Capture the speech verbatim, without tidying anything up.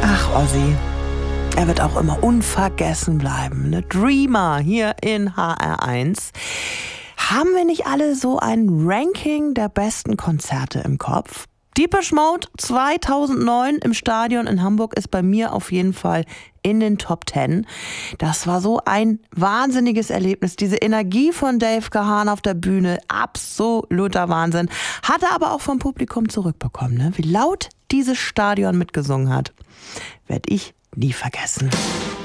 Ach, Ozzy. Er wird auch immer unvergessen bleiben. Ne? Dreamer hier in H R eins. Haben wir nicht alle so ein Ranking der besten Konzerte im Kopf? Depeche Mode zweitausendneun im Stadion in Hamburg ist bei mir auf jeden Fall in den Top Ten. Das war so ein wahnsinniges Erlebnis. Diese Energie von Dave Gahan auf der Bühne, absoluter Wahnsinn. Hat er aber auch vom Publikum zurückbekommen, ne? Wie laut dieses Stadion mitgesungen hat, werde ich nie vergessen.